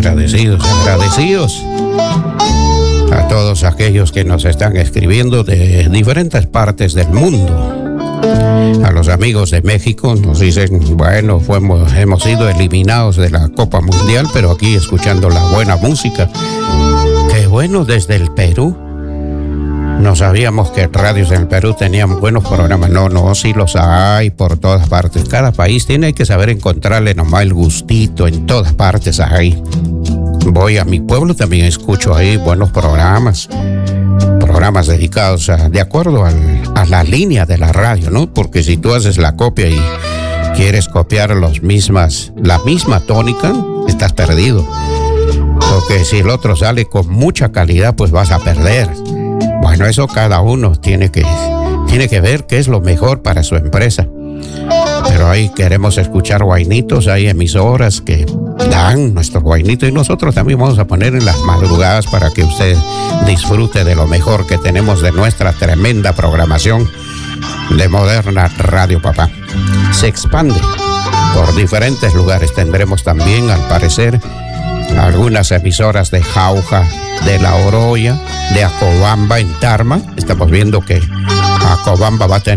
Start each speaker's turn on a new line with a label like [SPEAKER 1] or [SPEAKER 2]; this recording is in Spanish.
[SPEAKER 1] agradecidos a todos aquellos que nos están escribiendo de diferentes partes del mundo. A los amigos de México nos dicen, bueno, hemos sido eliminados de la Copa Mundial, pero aquí escuchando la buena música. Qué bueno, desde el Perú. No sabíamos que radios en el Perú tenían buenos programas. No, sí los hay por todas partes. Cada país hay que saber encontrarle nomás el gustito, en todas partes hay. Voy a mi pueblo, también escucho ahí buenos programas dedicados de acuerdo a la línea de la radio, ¿no? Porque si tú haces la copia y quieres copiar la misma tónica, estás perdido. Porque si el otro sale con mucha calidad, pues vas a perder. Bueno, eso cada uno tiene que ver qué es lo mejor para su empresa. Pero ahí queremos escuchar guainitos, hay emisoras que dan nuestros guainitos y nosotros también vamos a poner en las madrugadas para que usted disfrute de lo mejor que tenemos de nuestra tremenda programación de Moderna Radio Papá. Se expande por diferentes lugares. Tendremos también, al parecer, algunas emisoras de Jauja, de La Oroya, de Acobamba en Tarma. Estamos viendo que Acobamba va a tener